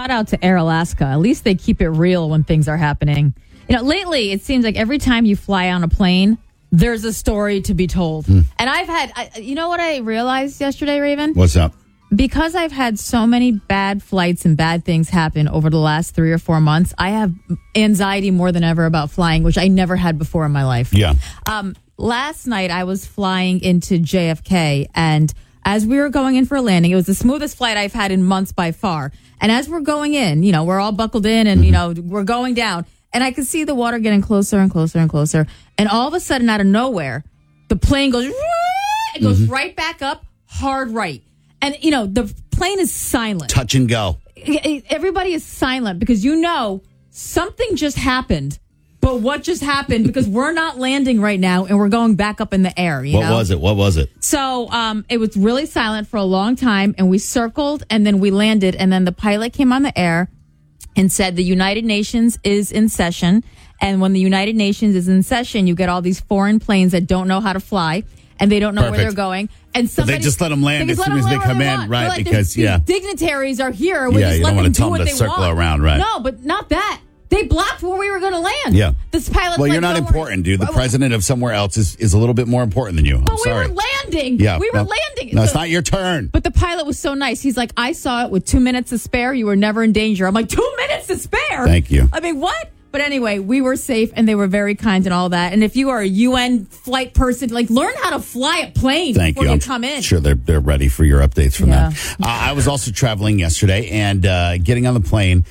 shout out to Air Alaska. At least they keep it real when things are happening. Lately, it seems like every time you fly on a plane, there's a story to be told. And I've had, you know what I realized yesterday, Raven? What's up? Because I've had so many bad flights and bad things happen over the last 3 or 4 months, I have anxiety more than ever about flying, which I never had before in my life. Yeah. Last night, I was flying into JFK, and as we were going in for a landing, it was the smoothest flight I've had in months by far. And as we're going in, we're all buckled in and, we're going down. And I could see the water getting closer and closer and closer. And all of a sudden, out of nowhere, the plane goes, it goes right back up, hard right. And, the plane is silent. Touch and go. Everybody is silent because something just happened. But what just happened? Because we're not landing right now and we're going back up in the air. What was it? So it was really silent for a long time, and we circled and then we landed. And then the pilot came on the air and said the United Nations is in session. And when the United Nations is in session, you get all these foreign planes that don't know how to fly. And they don't know where they're going. And they just let them land as soon as they come in, right? Like, because, these dignitaries are here. We just you let don't them want to do tell what them they to circle want. around, right? No, but not that. They blocked where we were going to land. Yeah. This pilot. Well, you're not important, dude. The president of somewhere else is a little bit more important than you. But I'm sorry. we were landing. Yeah, we were landing. No, it's not your turn. But the pilot was so nice. He's like, I saw it with 2 minutes to spare. You were never in danger. I'm like, 2 minutes to spare? Thank you. I mean, what? But anyway, we were safe and they were very kind and all that. And if you are a UN flight person, learn how to fly a plane before you come in. Sure, they're ready for your updates from them. I was also traveling yesterday and getting on the plane.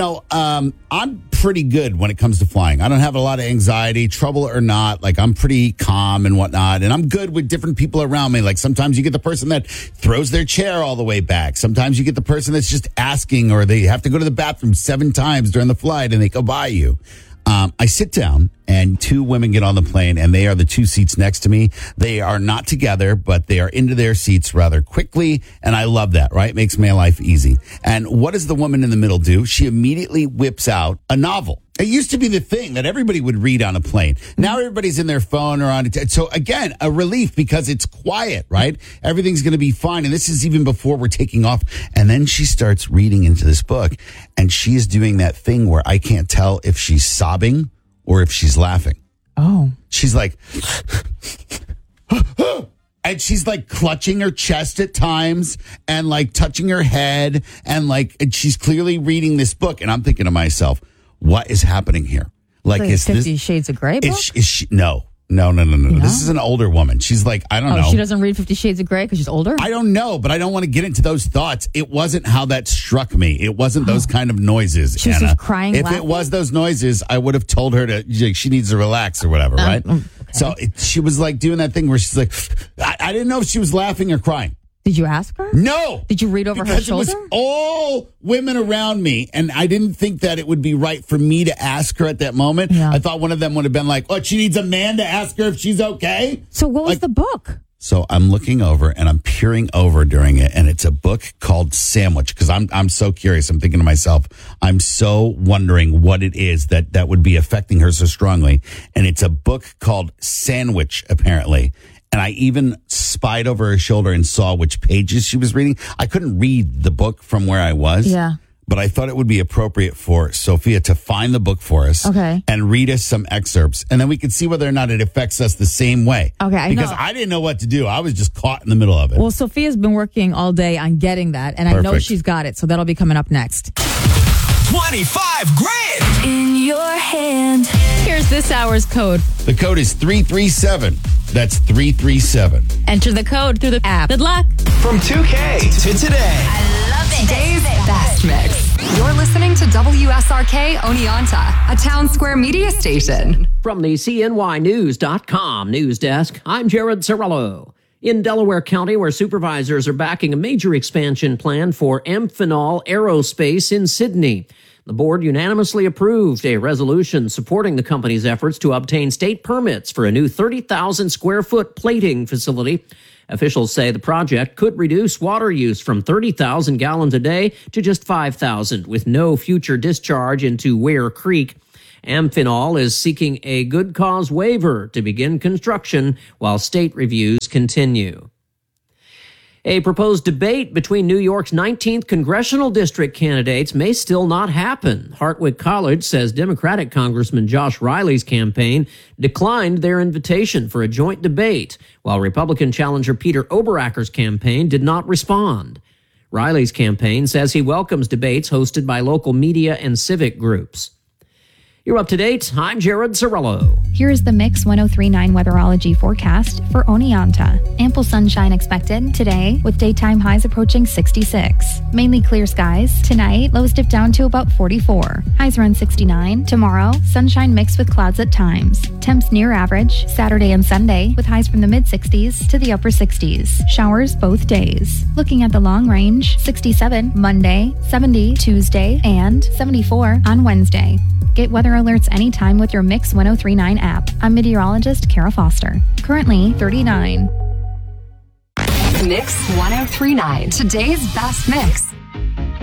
I'm pretty good when it comes to flying. I don't have a lot of anxiety, trouble or not. I'm pretty calm and whatnot. And I'm good with different people around me. Sometimes you get the person that throws their chair all the way back. Sometimes you get the person that's just asking, or they have to go to the bathroom 7 times during the flight and they go by you. I sit down and 2 women get on the plane and they are the 2 seats next to me. They are not together, but they are into their seats rather quickly. And I love that, right? It makes my life easy. And what does the woman in the middle do? She immediately whips out a novel. It used to be the thing that everybody would read on a plane. Now everybody's in their phone or on it. So again, a relief because it's quiet, right? Everything's going to be fine. And this is even before we're taking off. And then she starts reading into this book and she is doing that thing where I can't tell if she's sobbing or if she's laughing. Oh. She's like, and she's clutching her chest at times and touching her head and she's clearly reading this book. And I'm thinking to myself, what is happening here? Is 50 Shades of Grey book? Is she, no. This is an older woman. She's I don't know. She doesn't read 50 Shades of Grey because she's older? I don't know, but I don't want to get into those thoughts. It wasn't how that struck me. It wasn't those kind of noises, she was Anna. Just crying, If laughing? it was those noises, I would have told her she needs to relax or whatever, right? Okay. So she was doing that thing where she's I didn't know if she was laughing or crying. Did you ask her? No. Did you read over her shoulder? It was all women around me, and I didn't think that it would be right for me to ask her at that moment. Yeah. I thought one of them would have been she needs a man to ask her if she's okay. So what was the book? So I'm looking over and I'm peering over during it, and it's a book called Sandwich because I'm so curious. I'm thinking to myself, I'm so wondering what it is that would be affecting her so strongly. And it's a book called Sandwich, apparently. And I even spied over her shoulder and saw which pages she was reading. I couldn't read the book from where I was. Yeah. But I thought it would be appropriate for Sophia to find the book for us. Okay. And read us some excerpts. And then we could see whether or not it affects us the same way. Okay, Because I didn't know what to do. I was just caught in the middle of it. Well, Sophia's been working all day on getting that, and I know she's got it. So that'll be coming up next. 25 grand in your hand. Here's this hour's code. The code is 337. That's 337. Enter the code through the app. Good luck. From 2K to today. I love it. Today's best mix. You're listening to WSRK Oneonta, a Town Square media station. From the CNYnews.com news desk, I'm Jared Cirillo. In Delaware County, where supervisors are backing a major expansion plan for Amphenol Aerospace in Sydney. The board unanimously approved a resolution supporting the company's efforts to obtain state permits for a new 30,000 square foot plating facility. Officials say the project could reduce water use from 30,000 gallons a day to just 5,000, with no future discharge into Ware Creek. Amphenol is seeking a good cause waiver to begin construction while state reviews continue. A proposed debate between New York's 19th congressional district candidates may still not happen. Hartwick College says Democratic Congressman Josh Riley's campaign declined their invitation for a joint debate, while Republican challenger Peter Oberacher's campaign did not respond. Riley's campaign says he welcomes debates hosted by local media and civic groups. You're up to date. I'm Jared Cirillo. Here's the Mix 103.9 weatherology forecast for Oneonta. Ample sunshine expected today with daytime highs approaching 66. Mainly clear skies. Tonight, lows dip down to about 44. Highs around 69. Tomorrow, sunshine mixed with clouds at times. Temps near average Saturday and Sunday with highs from the mid-60s to the upper 60s. Showers both days. Looking at the long range, 67 Monday, 70 Tuesday, and 74 on Wednesday. Get weather alerts anytime with your Mix 103.9 app. I'm meteorologist Kara Foster. Currently 39. Mix 103.9, today's best mix.